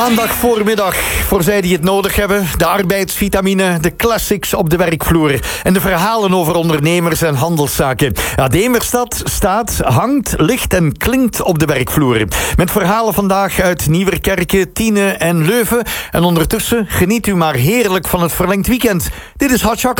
Maandag voormiddag, voor zij die het nodig hebben. De arbeidsvitamine, de classics op de werkvloer. En de verhalen over ondernemers en handelszaken. Ja, Demerstad staat, hangt, ligt en klinkt op de werkvloer. Met verhalen vandaag uit Nieuwerkerke, Tiene en Leuven. En ondertussen geniet u maar heerlijk van het verlengd weekend. Dit is Hot Chocolate.